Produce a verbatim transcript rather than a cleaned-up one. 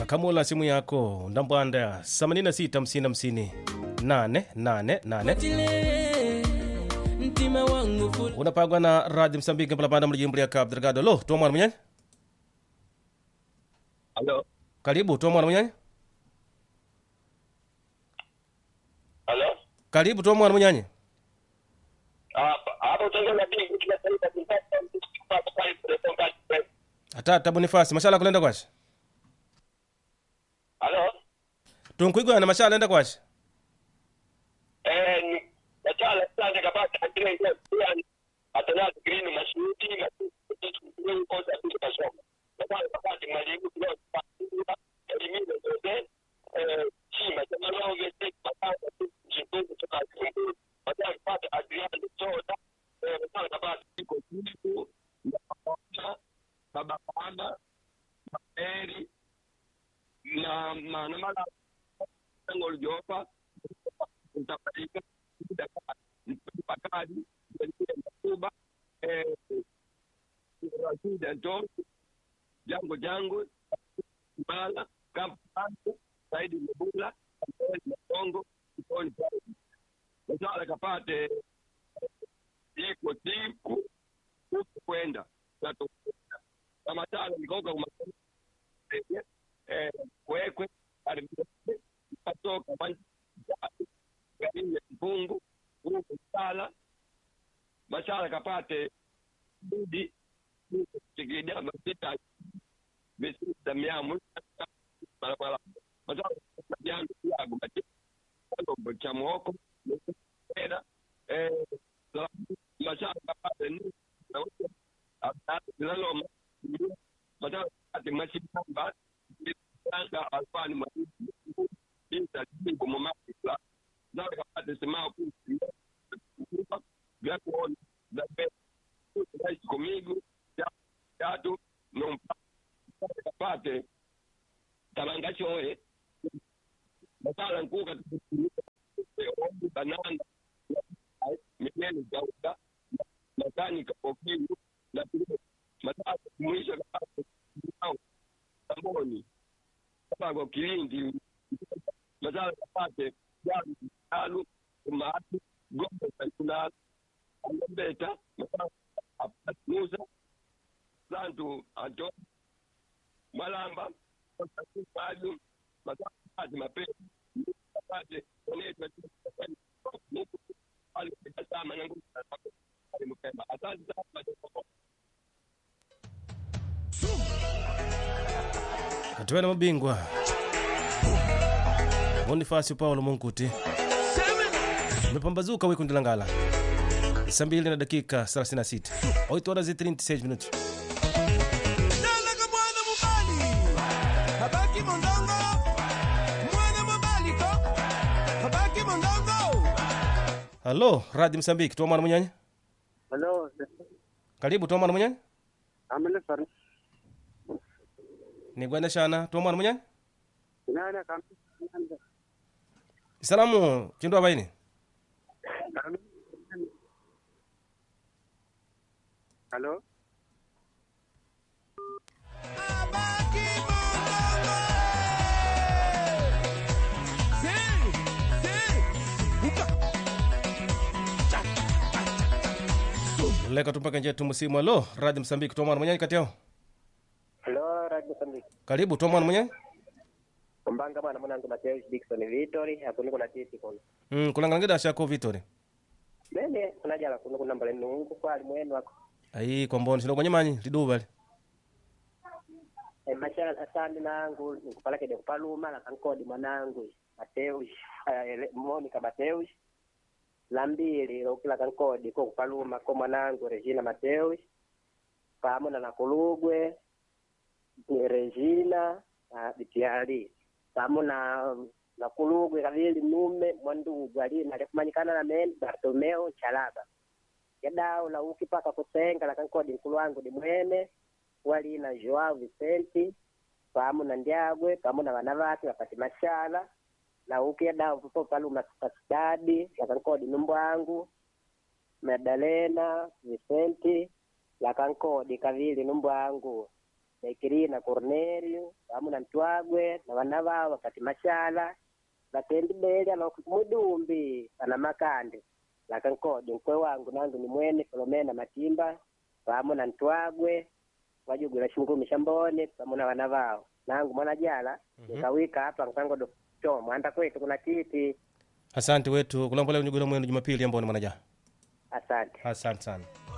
kamula simu yako ndambwanda themanini na sita hamsini hamsini nane nane nane. Unapagwa na Radio Msambiki mpalapanda mlijimbulia Cabo Delgado. Lo, tuwa mwana mwenye? Halo. Karibu, tuwa mwana mwenye? Halo. Karibu, tuwa mwana mwenye? Hapa, hapa utengeza bingu kila sasa kupata pale kwa kwa. Ata tabonifasi mashala kulenda kwashi. Halo. Tunkuigwa na mashala enda kwashi. Eh, ni machala sana kapata akile ile yani atana green mashuti na kitu kosa kitu kasoma. Sasa kapata mwalimu kidogo kwa elimine zote eh chima kama leo ngete kapata jibu kutoka kwa baada kupata Adrian Soda eh sasa kapata iko kitu na baba baba Eri na na na mala ngol jopa utapatika pakadi kuba eh rasida ndo jango jango mala kampango saidi mbula Kongo koni sasa kapate iko tiku kwenda tatu kama tano nikoka kuma eh kwekwe patoka manje gari ya mpungu huko sala mashala kapate budi tigidia masita besi damiamu para para mashala jambo yangu bati ndo chamoko era eh mashala kapate ni na wote abata lalo mashala kapate mashamba anga alfani mali inta bingo momaka zawe kapate sema ku ya kuona da be comigo tatu no kapate talanga choe masala nkuka banana mimi dauda nadhani kapokiu na masala mwisho kapate tamboni kwa kilindi masala kapate jaru alu matu gombe kuna beta musa santu anto malamba pasatu masala mapema kapate oneta ali kama nangu alimkema asante sana Atuwena mabingwa Bonifasi Paulo Munguti umepambazuka wikundi Langala saa mbili na dakika thelathini na sita oito horas e trinta e seis minutos. Nalaga mwana mubali habaki mondongo mwana mubali ko habaki mondongo. Halo Radio Msambiki, tuwa mwana mwenye? Halo. Karibu, tuwa mwana mwenye? Amene fari. Ni gwenda shana, tuwa mwana mwenye? Nana kam. Salamu, chindu abaini? Halo. Habaki mondongo. Si, si. Buka. Leka tumpaka nje tumusimu. Halo Radio Msambiki, tuwa mwana mwenye kati yao? Halo, Radio Msambiki. Karibu, tuwa mwana mwenye? Mbanga bana mwanangu Mateo Dickson Victory hapo niko na titi kono. Mm, kulangangida shako Victory. Bene kunajala kuno kuna mbale nungu kwa alimwenu wako. Ai komboni sino kwenye manyi lidubali. E mashala asante nangu nikupalake de kupaluma la kankodi mwanangu Mateo Monica Mateo lambili lokila kankodi ko kupaluma ko mwanangu Regina Mateo pamoja na Kulugwe Regina na Bitiali pamoja na na Kulugwe kavili mume mwandugu alina alifumanyikana na men Bartomeo Chalaba yadao la ukipaka kusenga la kankodi mkulu wangu ni mwene wali na Joao Vicente pamoja na Ndiagwe pamoja na wanawake wapati mashala na ukia dao popo paluma stadi la kankodi numbo wangu Madalena Vicente la kankodi kavili numbo wangu Nekirina Cornelio pamoja na Ntwagwe na wana wao wakati Mashala batendi bele na kumudumbi ana makande lakankodi mkwe wangu nangu ni mwene Filomena Matimba pamoja na Ntwagwe wajugula shungumi shambone pamoja na wana wao nangu mwana jala Mhm. nikawika hapa nkango do chomo anda kwetu kuna kiti. Asante wetu kulambole unyugula mwenu Jumapili ambao ni mwanaja. Asante. Asante sana.